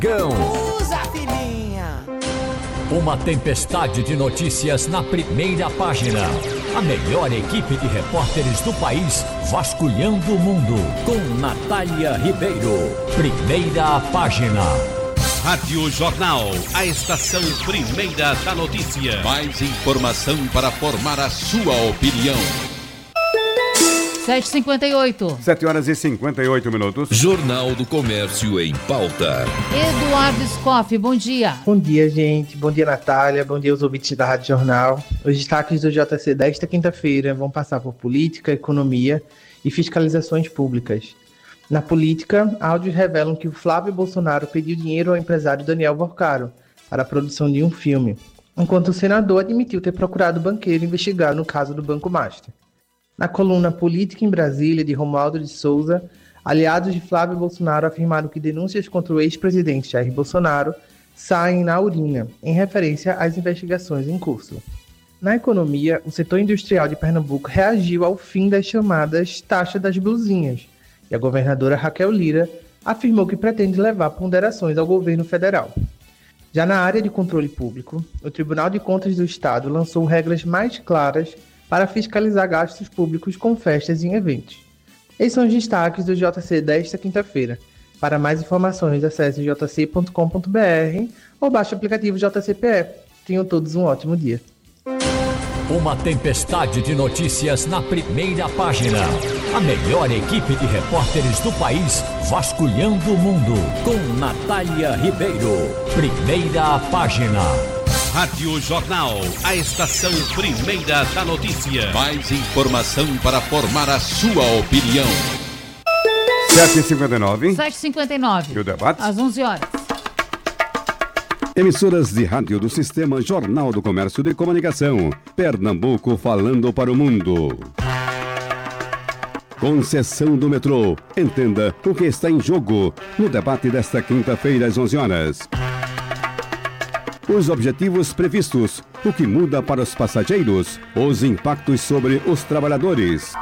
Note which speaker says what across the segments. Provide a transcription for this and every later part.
Speaker 1: Usa, filhinha!
Speaker 2: Uma tempestade de notícias na primeira página. A melhor equipe de repórteres do país vasculhando o mundo. Com Natália Ribeiro. Primeira página.
Speaker 3: Rádio Jornal, a estação primeira da notícia. Mais informação para formar a sua opinião.
Speaker 4: 7h58.
Speaker 5: 7h58.
Speaker 3: Jornal do Comércio em pauta.
Speaker 4: Eduardo Scoff, bom dia.
Speaker 6: Bom dia, gente. Bom dia, Natália. Bom dia aos ouvintes da Rádio Jornal. Os destaques do JC desta quinta-feira vão passar por política, economia e fiscalizações públicas. Na política, áudios revelam que o Flávio Bolsonaro pediu dinheiro ao empresário Daniel Vorcaro para a produção de um filme, enquanto o senador admitiu ter procurado o banqueiro investigar no caso do Banco Master. Na coluna Política em Brasília, de Romualdo de Souza, aliados de Flávio Bolsonaro afirmaram que denúncias contra o ex-presidente Jair Bolsonaro saem na urina, em referência às investigações em curso. Na economia, o setor industrial de Pernambuco reagiu ao fim das chamadas taxas das blusinhas, e a governadora Raquel Lira afirmou que pretende levar ponderações ao governo federal. Já na área de controle público, o Tribunal de Contas do Estado lançou regras mais claras para fiscalizar gastos públicos com festas e eventos. Esses são os destaques do JC desta quinta-feira. Para mais informações, acesse jc.com.br ou baixe o aplicativo JCPE. Tenham todos um ótimo dia.
Speaker 2: Uma tempestade de notícias na primeira página. A melhor equipe de repórteres do país vasculhando o mundo. Com Natália Ribeiro. Primeira página.
Speaker 3: Rádio Jornal, a estação primeira da notícia. Mais informação para formar a sua opinião.
Speaker 5: 7h59.
Speaker 4: 7h59.
Speaker 5: E o debate?
Speaker 4: Às 11 horas.
Speaker 5: Emissoras de rádio do Sistema Jornal do Comércio de Comunicação. Pernambuco falando para o mundo. Concessão do metrô. Entenda o que está em jogo no debate desta quinta-feira às 11 horas. Os objetivos previstos, o que muda para os passageiros, os impactos sobre os trabalhadores.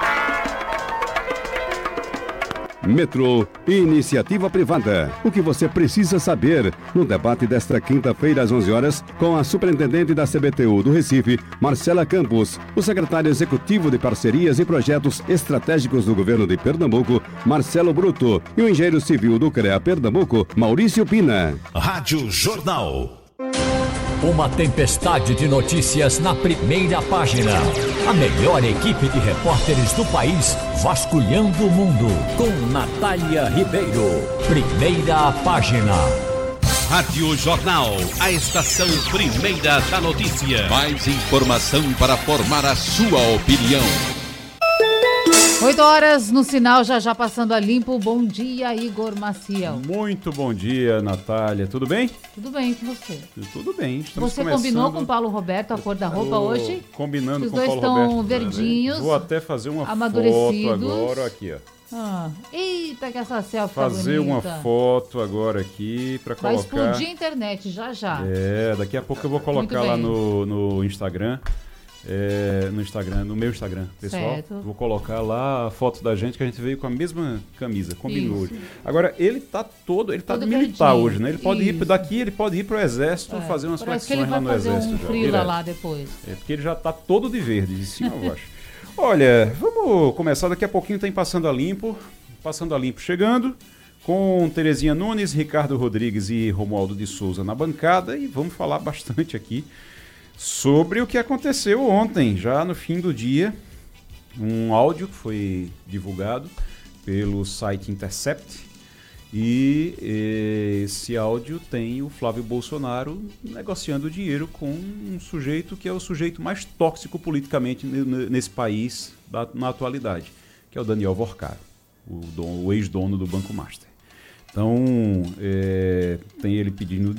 Speaker 5: Metrô, iniciativa privada. O que você precisa saber no debate desta quinta-feira às 11 horas com a superintendente da CBTU do Recife, Marcela Campos, o secretário executivo de Parcerias e Projetos Estratégicos do Governo de Pernambuco, Marcelo Bruto, e o engenheiro civil do CREA Pernambuco, Maurício Pina.
Speaker 3: Rádio Jornal.
Speaker 2: Uma tempestade de notícias na primeira página. A melhor equipe de repórteres do país vasculhando o mundo. Com Natália Ribeiro. Primeira página.
Speaker 3: Rádio Jornal, a estação primeira da notícia. Mais informação para formar a sua opinião.
Speaker 4: 8 horas no sinal, já passando a limpo. Bom dia, Igor Maciel.
Speaker 7: Muito bom dia, Natália. Tudo bem?
Speaker 4: Tudo bem com você?
Speaker 7: Tudo bem. Estamos
Speaker 4: Você
Speaker 7: começando...
Speaker 4: combinou com o Paulo Roberto a cor da roupa hoje?
Speaker 7: Combinando
Speaker 4: Os
Speaker 7: com o
Speaker 4: dois
Speaker 7: Paulo
Speaker 4: estão
Speaker 7: Roberto.
Speaker 4: verdinhos.
Speaker 7: Vou até fazer uma foto
Speaker 4: amadurecidos.
Speaker 7: agora, aqui, ó.
Speaker 4: Eita, que essa selfie
Speaker 7: Fazer
Speaker 4: tá
Speaker 7: uma
Speaker 4: bonita.
Speaker 7: foto agora aqui para colocar.
Speaker 4: Vai explodir a internet já.
Speaker 7: Daqui a pouco eu vou colocar lá no Instagram. No meu Instagram, pessoal.
Speaker 4: Certo.
Speaker 7: Vou colocar lá a foto da gente, que a gente veio com a mesma camisa, combinou hoje. Agora, ele tá todo militar
Speaker 4: verdinho.
Speaker 7: hoje, né? Ele pode ir daqui, ele pode ir pro exército, fazer umas flexões lá no exército.
Speaker 4: Parece que ele vai fazer um frila lá depois.
Speaker 7: Porque ele já tá todo de verde, de cima a baixo. Olha, vamos começar, daqui a pouquinho tem Passando a Limpo chegando, com Terezinha Nunes, Ricardo Rodrigues e Romualdo de Souza na bancada, e vamos falar bastante aqui sobre o que aconteceu ontem, já no fim do dia, um áudio que foi divulgado pelo site Intercept, e esse áudio tem o Flávio Bolsonaro negociando dinheiro com um sujeito que é o sujeito mais tóxico politicamente nesse país na atualidade, que é o Daniel Vorcaro, o ex-dono do Banco Master. Então, tem ele pedindo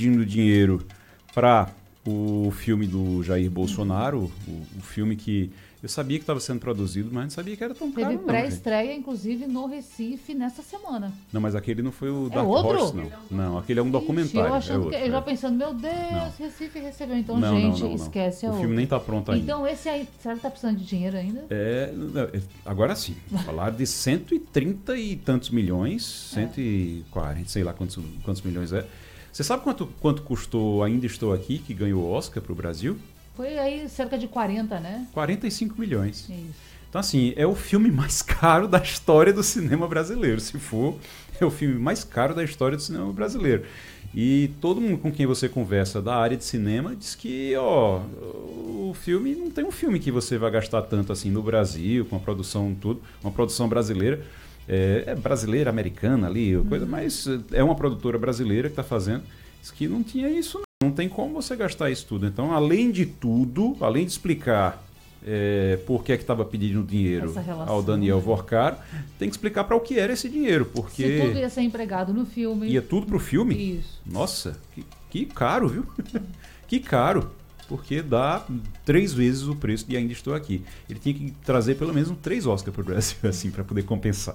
Speaker 7: dinheiro para o filme do Jair Bolsonaro, o filme que Eu sabia que estava sendo produzido, mas não sabia que era tão caro.
Speaker 4: Teve pré-estreia, inclusive, no Recife nessa semana.
Speaker 7: Não, mas aquele não foi o Dark
Speaker 4: outro?
Speaker 7: Horse, não. Não, aquele é um documentário.
Speaker 4: Eu achando
Speaker 7: outro,
Speaker 4: eu já pensando, meu Deus,
Speaker 7: Não.
Speaker 4: Recife recebeu. Então,
Speaker 7: Não,
Speaker 4: gente,
Speaker 7: não.
Speaker 4: esquece a
Speaker 7: O
Speaker 4: outra.
Speaker 7: filme nem está pronto ainda.
Speaker 4: Então, esse aí, será que tá precisando de dinheiro ainda?
Speaker 7: Agora sim. Falaram de 130 e tantos milhões, 140, sei lá quantos milhões é. Você sabe quanto custou Ainda Estou Aqui, que ganhou o Oscar para o Brasil?
Speaker 4: Foi aí cerca de 40, né?
Speaker 7: 45 milhões.
Speaker 4: Isso.
Speaker 7: Então, assim, é o filme mais caro da história do cinema brasileiro. Se for, é o filme mais caro da história do cinema brasileiro. E todo mundo com quem você conversa da área de cinema diz que, o filme não tem um filme que você vai gastar tanto assim no Brasil, com a produção tudo, uma produção brasileira. É brasileira, americana ali, coisa, mas é uma produtora brasileira que está fazendo. Diz que não tinha isso, não tem como você gastar isso tudo. Então, além de tudo, além de explicar por que estava pedindo dinheiro ao Daniel Vorcaro, tem que explicar para o que era esse dinheiro, porque...
Speaker 4: Se tudo ia ser empregado no filme.
Speaker 7: Ia tudo pro filme?
Speaker 4: Isso.
Speaker 7: Nossa, que caro, viu? Que caro, porque dá 3 vezes o preço de Ainda Estou Aqui. Ele tinha que trazer pelo menos 3 Oscars pro Brasil, assim, para poder compensar.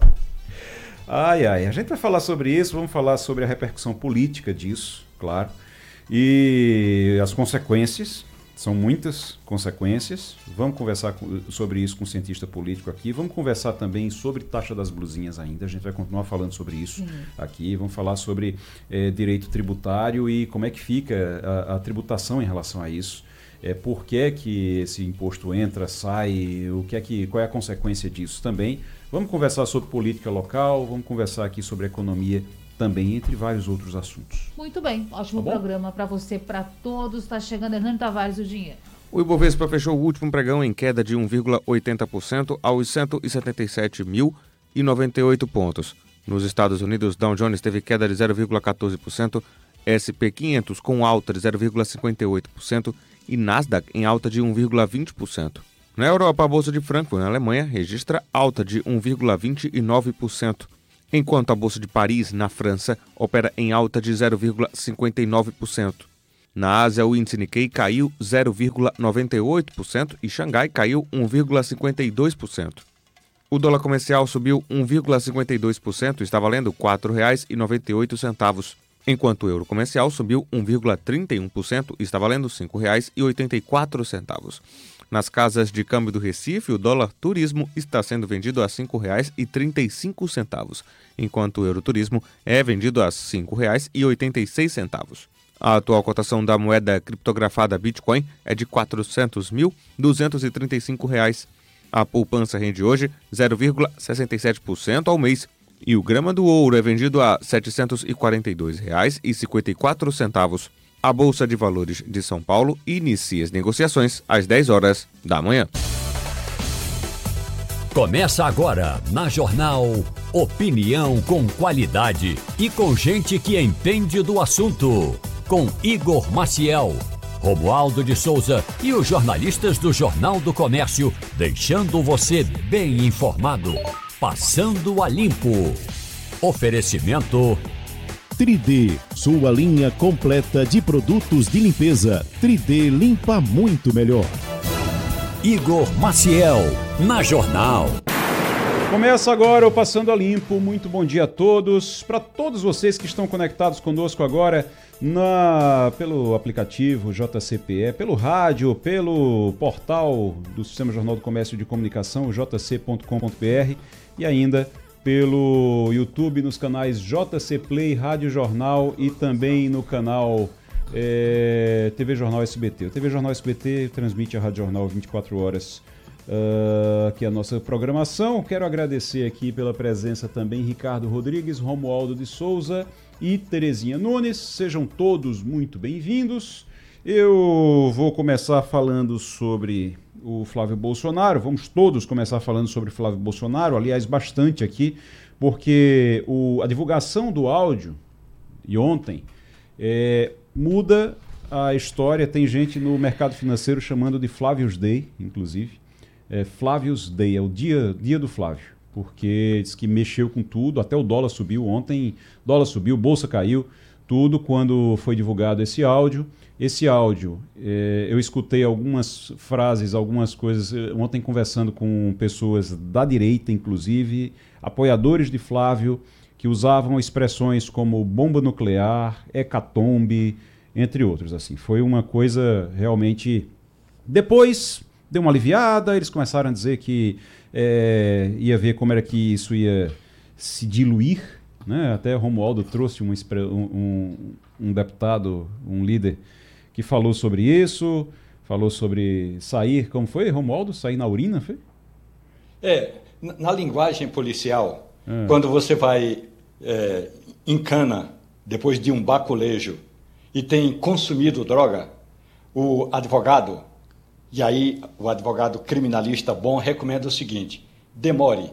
Speaker 7: A gente vai falar sobre isso, vamos falar sobre a repercussão política disso, claro, e as consequências. São muitas consequências. Vamos conversar sobre isso com um cientista político aqui. Vamos conversar também sobre taxa das blusinhas ainda. A gente vai continuar falando sobre isso aqui. Vamos falar sobre direito tributário e como é que fica a tributação em relação a isso. Por que esse imposto entra, sai, qual é a consequência disso também. Vamos conversar sobre política local, vamos conversar aqui sobre economia também, entre vários outros assuntos.
Speaker 4: Muito bem, ótimo programa para você, para todos. Está chegando Hernani Tavares, o dinheiro.
Speaker 8: O Ibovespa fechou o último pregão em queda de 1,80% aos 177.098 pontos. Nos Estados Unidos, Dow Jones teve queda de 0,14%, S&P 500 com alta de 0,58% e Nasdaq em alta de 1,20%. Na Europa, a Bolsa de Frankfurt, na Alemanha, registra alta de 1,29%. Enquanto a Bolsa de Paris, na França, opera em alta de 0,59%. Na Ásia, o índice Nikkei caiu 0,98% e Xangai caiu 1,52%. O dólar comercial subiu 1,52% e está valendo R$ 4,98, enquanto o euro comercial subiu 1,31% e está valendo R$ 5,84. Nas casas de câmbio do Recife, o dólar turismo está sendo vendido a R$ 5,35, enquanto o euro turismo é vendido a R$ 5,86. A atual cotação da moeda criptografada Bitcoin é de R$ 400.235. A poupança rende hoje 0,67% ao mês e o grama do ouro é vendido a R$ 742,54. A Bolsa de Valores de São Paulo inicia as negociações às 10 horas da manhã.
Speaker 2: Começa agora, na Jornal, opinião com qualidade e com gente que entende do assunto. Com Igor Maciel, Romualdo de Souza e os jornalistas do Jornal do Comércio, deixando você bem informado. Passando a Limpo. Oferecimento...
Speaker 9: 3D, sua linha completa de produtos de limpeza. 3D limpa muito melhor.
Speaker 2: Igor Maciel, na Jornal.
Speaker 7: Começa agora o Passando a Limpo. Muito bom dia a todos. Para todos vocês que estão conectados conosco agora pelo aplicativo JCPE, pelo rádio, pelo portal do Sistema Jornal do Comércio de Comunicação, jc.com.br, e ainda pelo YouTube, nos canais JC Play, Rádio Jornal e também no canal TV Jornal SBT. O TV Jornal SBT transmite a Rádio Jornal 24 horas, que é a nossa programação. Quero agradecer aqui pela presença também Ricardo Rodrigues, Romualdo de Souza e Terezinha Nunes. Sejam todos muito bem-vindos. Eu vou começar falando sobre o Flávio Bolsonaro. Vamos todos começar falando sobre Flávio Bolsonaro, aliás, bastante aqui, porque a divulgação do áudio de ontem muda a história. Tem gente no mercado financeiro chamando de Flávios Day, inclusive. Flávios Day, é o dia do Flávio, porque diz que mexeu com tudo, até o dólar subiu ontem, dólar subiu, bolsa caiu, tudo quando foi divulgado esse áudio. Esse áudio, eu escutei algumas frases, algumas coisas, ontem conversando com pessoas da direita, inclusive, apoiadores de Flávio, que usavam expressões como bomba nuclear, hecatombe, entre outros. Assim. Foi uma coisa realmente... Depois deu uma aliviada, eles começaram a dizer que ia ver como era que isso ia se diluir, né? Até Romualdo trouxe um deputado, um líder, que falou sobre isso, falou sobre sair, como foi, Romualdo? Sair na urina, foi?
Speaker 10: Na linguagem policial, quando você vai em cana, depois de um baculejo, e tem consumido droga, o advogado, e aí o advogado criminalista bom recomenda o seguinte: demore.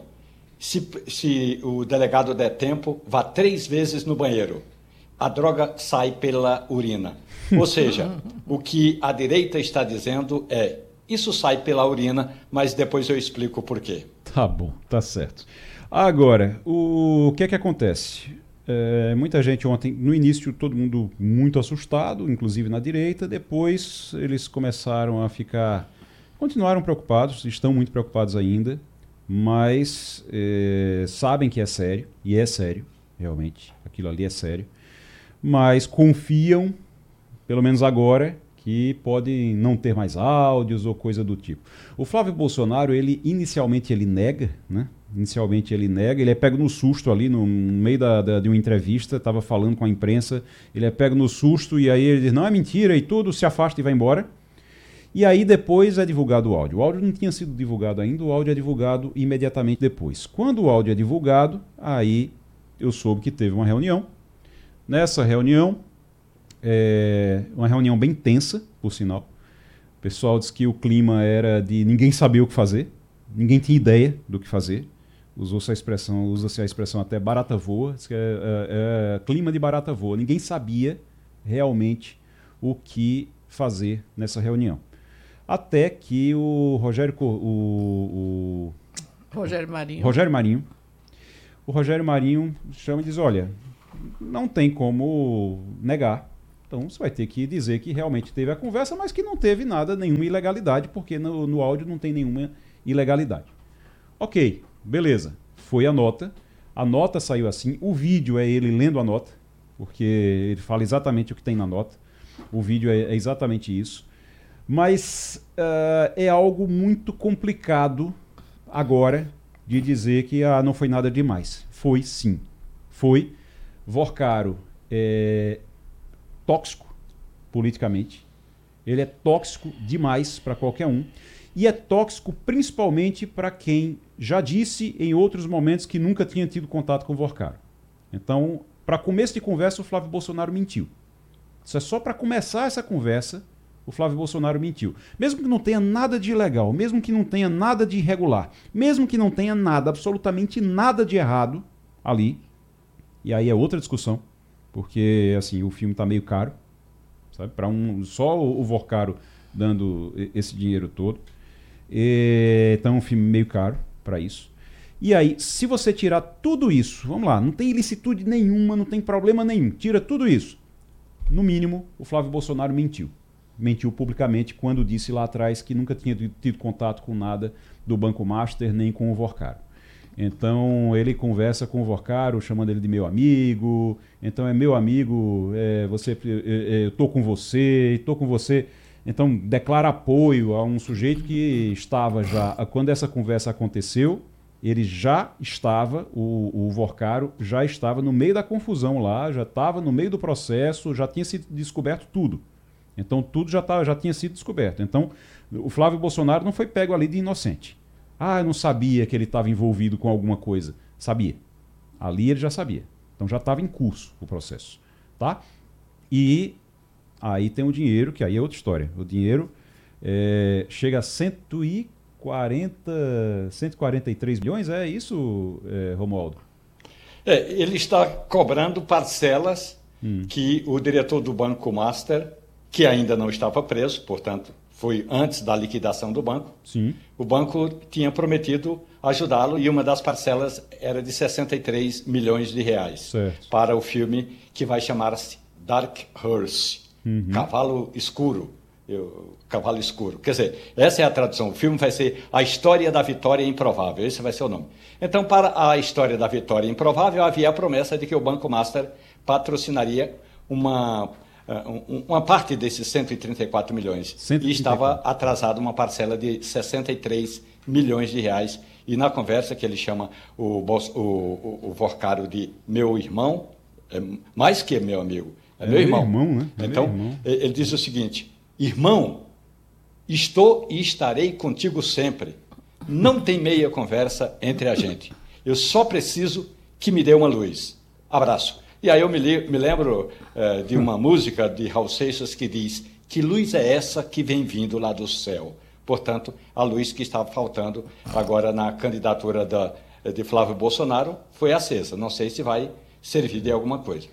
Speaker 10: Se o delegado der tempo, vá 3 vezes no banheiro. A droga sai pela urina. Ou seja, o que a direita está dizendo isso sai pela urina, mas depois eu explico o porquê.
Speaker 7: Tá bom, tá certo. Agora, o que é que acontece? Muita gente ontem, no início, todo mundo muito assustado, inclusive na direita. Depois eles começaram a continuaram preocupados, estão muito preocupados ainda, mas sabem que é sério, e é sério, realmente, aquilo ali é sério, mas confiam, pelo menos agora, que pode não ter mais áudios ou coisa do tipo. O Flávio Bolsonaro, inicialmente ele nega, né? Ele é pego no susto ali, no meio de uma entrevista, estava falando com a imprensa, ele é pego no susto e aí ele diz, não, é mentira e tudo, se afasta e vai embora. E aí depois é divulgado o áudio. O áudio não tinha sido divulgado ainda, o áudio é divulgado imediatamente depois. Quando o áudio é divulgado, aí eu soube que teve uma reunião. Nessa reunião, uma reunião bem tensa, por sinal. O pessoal disse que o clima era de ninguém sabia o que fazer, ninguém tinha ideia do que fazer. Usa-se a expressão até barata voa, diz que clima de barata voa. Ninguém sabia realmente o que fazer nessa reunião. Até que o Rogério Marinho chama e diz, olha, não tem como negar, então você vai ter que dizer que realmente teve a conversa, mas que não teve nenhuma ilegalidade, porque no áudio não tem nenhuma ilegalidade. Ok, beleza, foi a nota saiu assim, o vídeo é ele lendo a nota, porque ele fala exatamente o que tem na nota, o vídeo é exatamente isso, mas é algo muito complicado agora de dizer que não foi nada demais. Foi sim, foi. Vorcaro é tóxico politicamente, ele é tóxico demais para qualquer um, e é tóxico principalmente para quem já disse em outros momentos que nunca tinha tido contato com o Vorcaro. Então, para começo de conversa, o Flávio Bolsonaro mentiu. Isso é só para começar essa conversa, o Flávio Bolsonaro mentiu. Mesmo que não tenha nada de ilegal, mesmo que não tenha nada de irregular, mesmo que não tenha nada, absolutamente nada de errado ali, e aí é outra discussão, porque assim, o filme está meio caro, sabe? Só o Vorcaro dando esse dinheiro todo. Então é um filme meio caro para isso. E aí, se você tirar tudo isso, vamos lá, não tem ilicitude nenhuma, não tem problema nenhum, tira tudo isso. No mínimo, o Flávio Bolsonaro mentiu. Mentiu publicamente quando disse lá atrás que nunca tinha tido contato com nada do Banco Master, nem com o Vorcaro. Então ele conversa com o Vorcaro, chamando ele de meu amigo. Então é meu amigo, eu estou com você. Então declara apoio a um sujeito que estava já, quando essa conversa aconteceu, ele já estava, o Vorcaro já estava no meio da confusão lá, já estava no meio do processo, já tinha sido descoberto tudo. Então tudo já tinha sido descoberto. Então o Flávio Bolsonaro não foi pego ali de inocente. Eu não sabia que ele estava envolvido com alguma coisa. Sabia. Ali ele já sabia. Então já estava em curso o processo. Tá? E aí tem o dinheiro, que aí é outra história. O dinheiro chega a 143 milhões, é isso, Romualdo?
Speaker 10: Ele está cobrando parcelas que o diretor do Banco Master, que ainda não estava preso, portanto, foi antes da liquidação do banco.
Speaker 7: Sim.
Speaker 10: O banco tinha prometido ajudá-lo e uma das parcelas era de 63 milhões de reais.
Speaker 7: Certo.
Speaker 10: Para o filme que vai chamar-se Dark Horse, Cavalo Escuro. Cavalo Escuro. Quer dizer, essa é a tradução. O filme vai ser A História da Vitória Improvável. Esse vai ser o nome. Então, para A História da Vitória Improvável, havia a promessa de que o Banco Master patrocinaria uma parte desses 134 milhões. 134. E estava atrasada uma parcela de 63 milhões de reais. E na conversa que ele chama o Vorcaro de meu irmão, mais que meu amigo, é meu irmão.
Speaker 7: Né?
Speaker 10: Então, ele diz o seguinte: irmão, estou e estarei contigo sempre. Não tem meia conversa entre a gente. Eu só preciso que me dê uma luz. Abraço. E aí eu me lembro de uma música de Raul Seixas que diz: que luz é essa que vem vindo lá do céu? Portanto, a luz que estava faltando agora na candidatura de Flávio Bolsonaro foi acesa. Não sei se vai servir de alguma coisa.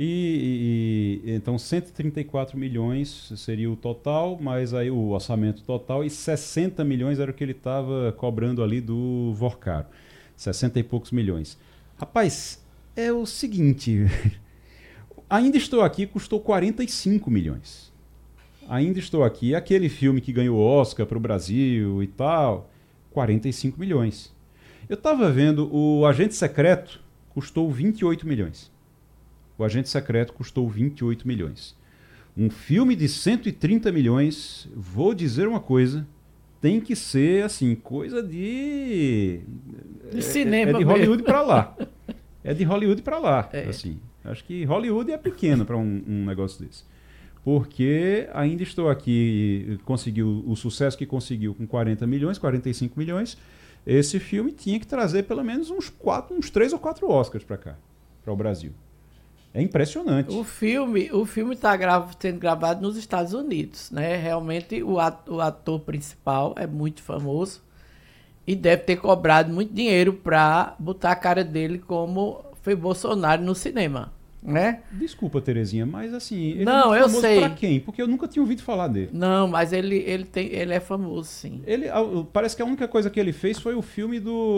Speaker 7: Então 134 milhões seria o total, mas aí o orçamento total, e 60 milhões era o que ele estava cobrando ali do Vorcaro. 60 e poucos milhões. Rapaz, é o seguinte, Ainda Estou Aqui custou 45 milhões. Ainda Estou Aqui, aquele filme que ganhou Oscar para o Brasil e tal, 45 milhões. Eu estava vendo, o Agente Secreto custou 28 milhões. O Agente Secreto custou 28 milhões. Um filme de 130 milhões, vou dizer uma coisa, tem que ser assim, coisa de
Speaker 11: cinema.
Speaker 7: É de Hollywood para lá. É de Hollywood para lá. Assim. Acho que Hollywood é pequeno para um negócio desse. Porque Ainda Estou Aqui conseguiu o sucesso que conseguiu com 40 milhões, 45 milhões. Esse filme tinha que trazer pelo menos uns 3 ou 4 Oscars para cá, para o Brasil. É impressionante.
Speaker 11: O filme está sendo gravado nos Estados Unidos, né? Realmente o ator principal é muito famoso e deve ter cobrado muito dinheiro para botar a cara dele como foi Bolsonaro no cinema, né?
Speaker 7: Desculpa, Terezinha, mas assim, ele
Speaker 11: não,
Speaker 7: é
Speaker 11: eu
Speaker 7: famoso
Speaker 11: sei.
Speaker 7: Pra quem? Porque eu nunca tinha ouvido falar dele.
Speaker 11: Não, mas ele é famoso, sim.
Speaker 7: Parece que a única coisa que ele fez foi o filme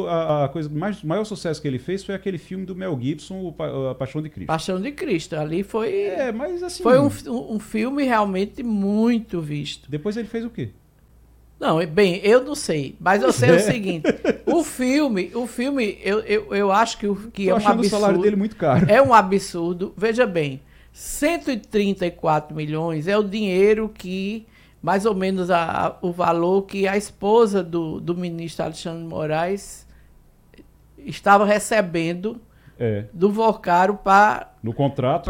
Speaker 7: maior sucesso que ele fez foi aquele filme do Mel Gibson, A Paixão de Cristo.
Speaker 11: Paixão de Cristo, ali foi...
Speaker 7: mas assim...
Speaker 11: Foi um filme realmente muito visto.
Speaker 7: Depois ele fez o quê?
Speaker 11: Não, bem, eu não sei, mas eu sei o seguinte, o filme, eu acho que é um absurdo. O salário dele muito caro. É um absurdo. Veja bem, 134 milhões é o dinheiro que, mais ou menos o valor que a esposa do ministro Alexandre de Moraes estava recebendo do Vorcaro no contrato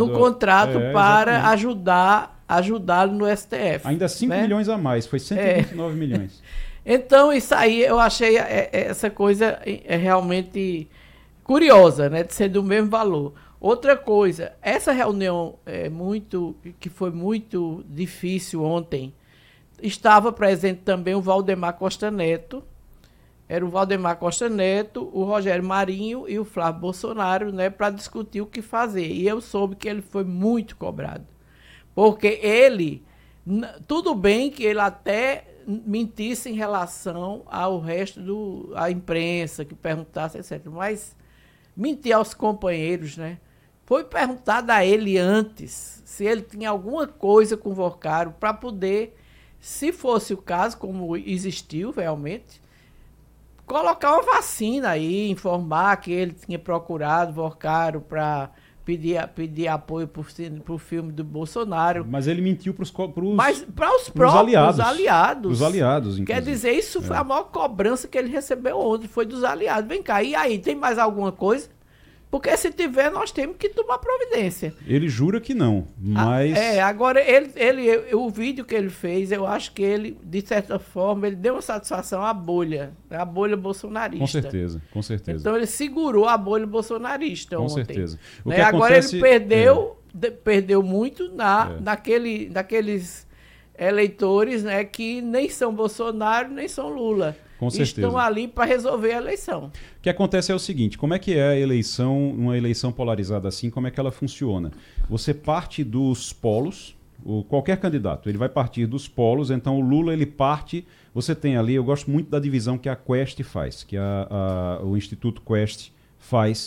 Speaker 11: para ajudá-lo no STF.
Speaker 7: Ainda 5 milhões a mais, foi 129 milhões.
Speaker 11: Então, isso aí eu achei essa coisa realmente curiosa, né, de ser do mesmo valor. Outra coisa, essa reunião que foi muito difícil ontem, estava presente também o Valdemar Costa Neto. Era o Valdemar Costa Neto, o Rogério Marinho e o Flávio Bolsonaro, né, para discutir o que fazer. E eu soube que ele foi muito cobrado. Porque ele, tudo bem que ele até mentisse em relação ao resto da imprensa, que perguntasse, etc. Mas mentir aos companheiros, né? Foi perguntado a ele antes se ele tinha alguma coisa com o Vorcaro para poder, se fosse o caso, como existiu realmente, colocar uma vacina aí, informar que ele tinha procurado Vorcaro para pedir apoio para o filme do Bolsonaro.
Speaker 7: Mas ele mentiu para os
Speaker 11: aliados.
Speaker 7: Os aliados, inclusive.
Speaker 11: Quer dizer, isso foi a maior cobrança que ele recebeu ontem, foi dos aliados. Vem cá, e aí, tem mais alguma coisa? Porque se tiver, nós temos que tomar providência.
Speaker 7: Ele jura que não, mas...
Speaker 11: Agora, o vídeo que ele fez, eu acho que ele, de certa forma, ele deu uma satisfação à bolha bolsonarista.
Speaker 7: Com certeza.
Speaker 11: Então, ele segurou a bolha bolsonarista ontem. Com certeza. Agora, ele perdeu muito naqueles eleitores, né, que nem são Bolsonaro, nem são Lula.
Speaker 7: Com certeza.
Speaker 11: Estão ali para resolver a eleição.
Speaker 7: O que acontece é o seguinte, como é que é a eleição, uma eleição polarizada assim, como é que ela funciona? Você parte dos polos, qualquer candidato, ele vai partir dos polos, então o Lula ele parte, você tem ali, eu gosto muito da divisão que a Quest faz, que o Instituto Quest faz,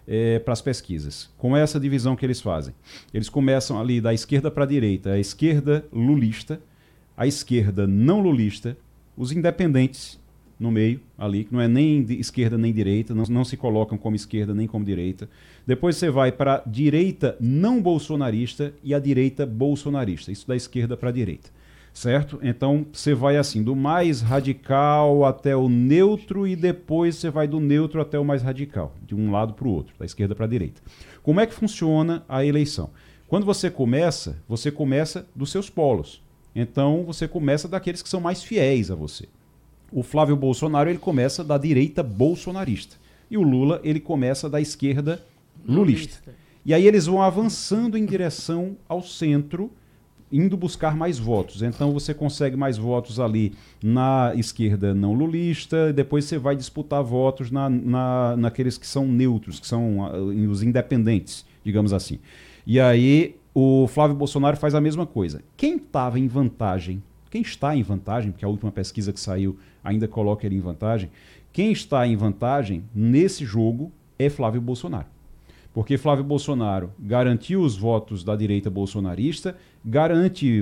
Speaker 7: para as pesquisas. Com essa divisão que eles fazem. Eles começam ali da esquerda para a direita, a esquerda lulista, a esquerda não lulista, os independentes no meio ali, que não é nem de esquerda nem direita, não se colocam como esquerda nem como direita. Depois você vai para a direita não bolsonarista e a direita bolsonarista, isso da esquerda para a direita. Certo? Então você vai assim, do mais radical até o neutro e depois você vai do neutro até o mais radical, de um lado para o outro, da esquerda para a direita. Como é que funciona a eleição? Quando você começa dos seus polos. Então você começa daqueles que são mais fiéis a você. O Flávio Bolsonaro ele começa da direita bolsonarista e o Lula ele começa da esquerda lulista. E aí eles vão avançando em direção ao centro, indo buscar mais votos. Então você consegue mais votos ali na esquerda não lulista, depois você vai disputar votos naqueles que são neutros, que são os independentes, digamos assim. E aí o Flávio Bolsonaro faz a mesma coisa. Quem está em vantagem, porque a última pesquisa que saiu ainda coloca ele em vantagem, quem está em vantagem nesse jogo é Flávio Bolsonaro. Porque Flávio Bolsonaro garantiu os votos da direita bolsonarista, garante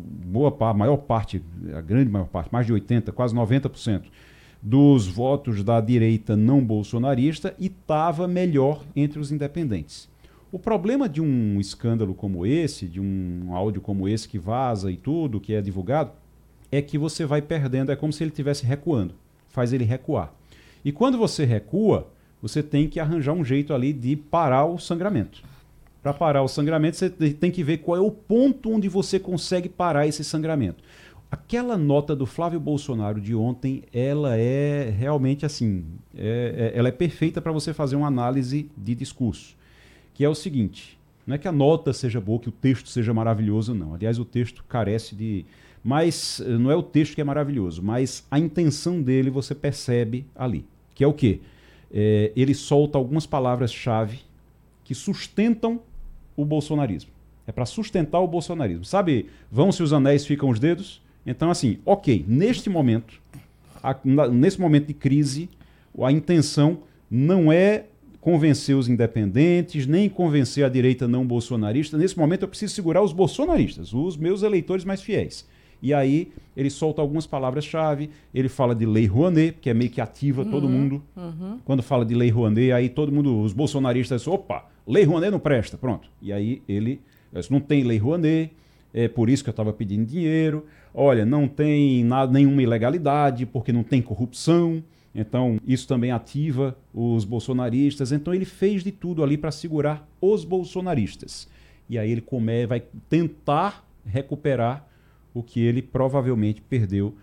Speaker 7: a maior parte, mais de 80%, quase 90% dos votos da direita não bolsonarista e estava melhor entre os independentes. O problema de um escândalo como esse, de um áudio como esse que vaza e tudo, que é divulgado, é que você vai perdendo, é como se ele estivesse recuando, faz ele recuar. E quando você recua, você tem que arranjar um jeito ali de parar o sangramento. Para parar o sangramento, você tem que ver qual é o ponto onde você consegue parar esse sangramento. Aquela nota do Flávio Bolsonaro de ontem, ela é realmente assim, ela é perfeita para você fazer uma análise de discurso. Que é o seguinte, não é que a nota seja boa, que o texto seja maravilhoso, não. Aliás, o texto carece de... Mas não é o texto que é maravilhoso, mas a intenção dele você percebe ali. Que é o quê? Ele solta algumas palavras-chave que sustentam o bolsonarismo. É para sustentar o bolsonarismo. Sabe, vão-se os anéis, ficam os dedos? Então, assim, ok, neste momento, nesse momento de crise, a intenção não é convencer os independentes, nem convencer a direita não bolsonarista. Nesse momento eu preciso segurar os bolsonaristas, os meus eleitores mais fiéis. E aí ele solta algumas palavras-chave, ele fala de Lei Rouanet, que é meio que ativa todo mundo. Quando fala de Lei Rouanet, aí todo mundo, os bolsonaristas, opa, Lei Rouanet não presta, pronto. E aí ele, não tem Lei Rouanet, é por isso que eu estava pedindo dinheiro, olha, não tem nenhuma ilegalidade, porque não tem corrupção, então isso também ativa os bolsonaristas. Então ele fez de tudo ali para segurar os bolsonaristas. E aí ele vai tentar recuperar o que ele provavelmente perdeu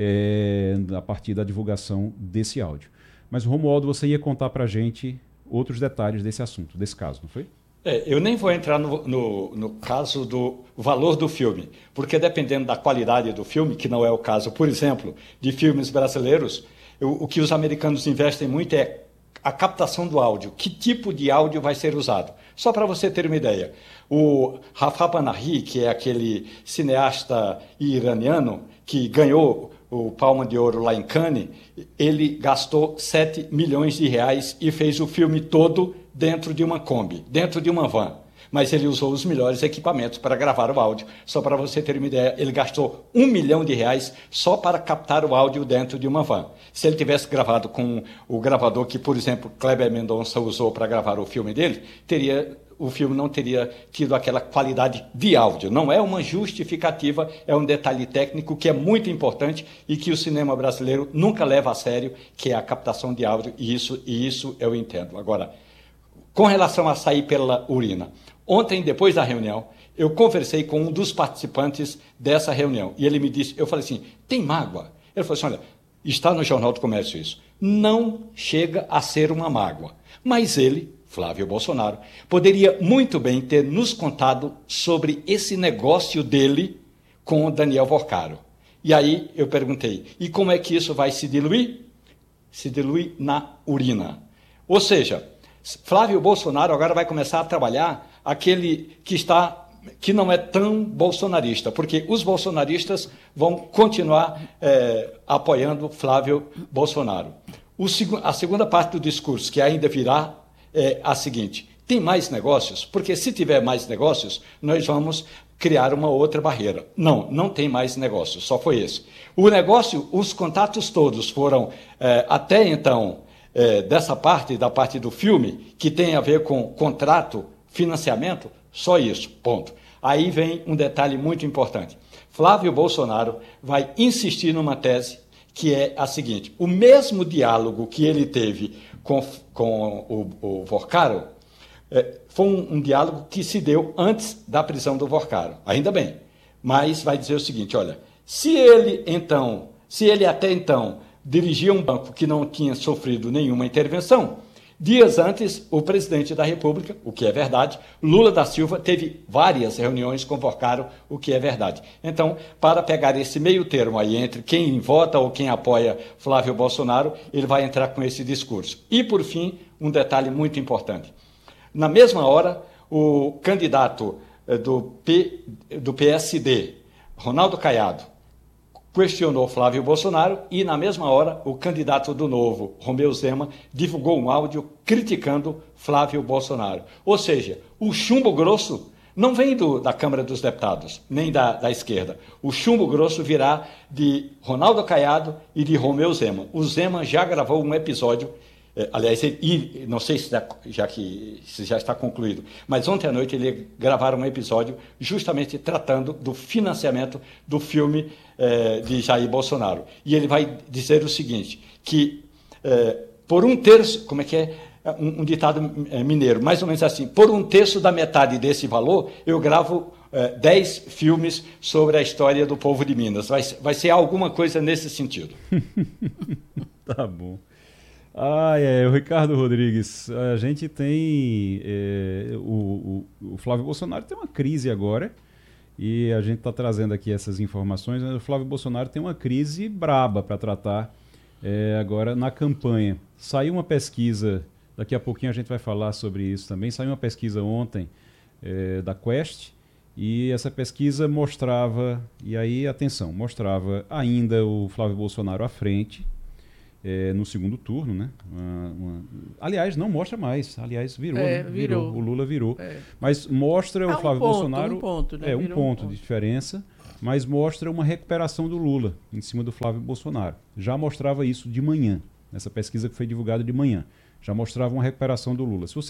Speaker 7: a partir da divulgação desse áudio. Mas, Romualdo, você ia contar para a gente outros detalhes desse assunto, desse caso, não foi?
Speaker 10: Eu nem vou entrar no caso do valor do filme, porque dependendo da qualidade do filme, que não é o caso, por exemplo, de filmes brasileiros, o que os americanos investem muito é a captação do áudio. Que tipo de áudio vai ser usado? Só para você ter uma ideia, o Rafa Panahi, que é aquele cineasta iraniano que ganhou o Palma de Ouro lá em Cannes, ele gastou 7 milhões de reais e fez o filme todo dentro de uma Kombi, dentro de uma van. Mas ele usou os melhores equipamentos para gravar o áudio. Só para você ter uma ideia, ele gastou 1 milhão de reais só para captar o áudio dentro de uma van. Se ele tivesse gravado com o gravador que, por exemplo, Kleber Mendonça usou para gravar o filme dele, o filme não teria tido aquela qualidade de áudio. Não é uma justificativa, é um detalhe técnico que é muito importante e que o cinema brasileiro nunca leva a sério, que é a captação de áudio, e isso eu entendo. Agora, com relação a sair pela urina, ontem, depois da reunião, eu conversei com um dos participantes dessa reunião e ele me disse, eu falei assim, tem mágoa? Ele falou assim, olha, está no Jornal do Comércio isso, não chega a ser uma mágoa, mas ele, Flávio Bolsonaro, poderia muito bem ter nos contado sobre esse negócio dele com o Daniel Vorcaro. E aí eu perguntei, e como é que isso vai se diluir? Se dilui na urina. Ou seja, Flávio Bolsonaro agora vai começar a trabalhar aquele que não é tão bolsonarista, porque os bolsonaristas vão continuar apoiando Flávio Bolsonaro. A segunda parte do discurso, que ainda virá, é a seguinte: tem mais negócios? Porque se tiver mais negócios, nós vamos criar uma outra barreira. Não tem mais negócios, só foi esse. O negócio, os contatos todos foram, até então, dessa parte, da parte do filme, que tem a ver com contrato, financiamento, só isso, ponto. Aí vem um detalhe muito importante. Flávio Bolsonaro vai insistir numa tese que é a seguinte: o mesmo diálogo que ele teve com o Vorcaro foi um diálogo que se deu antes da prisão do Vorcaro, ainda bem, mas vai dizer o seguinte: olha, se ele até então dirigia um banco que não tinha sofrido nenhuma intervenção, dias antes, o presidente da República, o que é verdade, Lula da Silva, teve várias reuniões com Vorcaro, o que é verdade. Então, para pegar esse meio termo aí entre quem vota ou quem apoia Flávio Bolsonaro, ele vai entrar com esse discurso. E, por fim, um detalhe muito importante. Na mesma hora, o candidato do PSD, Ronaldo Caiado, questionou Flávio Bolsonaro e, na mesma hora, o candidato do Novo, Romeu Zema, divulgou um áudio criticando Flávio Bolsonaro. Ou seja, o chumbo grosso não vem da Câmara dos Deputados, nem da esquerda. O chumbo grosso virá de Ronaldo Caiado e de Romeu Zema. O Zema já gravou um episódio, aliás, não sei se já está concluído, mas ontem à noite ele gravaram um episódio justamente tratando do financiamento do filme de Jair Bolsonaro. E ele vai dizer o seguinte, que por um terço, como é que é? Um ditado mineiro, mais ou menos assim, por um terço da metade desse valor, eu gravo 10 filmes sobre a história do povo de Minas. Vai ser alguma coisa nesse sentido.
Speaker 7: Tá bom. O Ricardo Rodrigues, a gente tem o Flávio Bolsonaro tem uma crise agora e a gente está trazendo aqui essas informações. O Flávio Bolsonaro tem uma crise braba para tratar agora na campanha. Saiu uma pesquisa, daqui a pouquinho a gente vai falar sobre isso também, saiu uma pesquisa ontem da Quest e essa pesquisa mostrava, e aí atenção, mostrava ainda o Flávio Bolsonaro à frente, no segundo turno, né? Aliás, não mostra mais. Aliás, virou. O Lula virou. Mas mostra o Flávio Bolsonaro. Um ponto, né? Um ponto de diferença, mas mostra uma recuperação do Lula em cima do Flávio Bolsonaro. Já mostrava isso de manhã. Essa pesquisa que foi divulgada de manhã. Já mostrava uma recuperação do Lula. Se você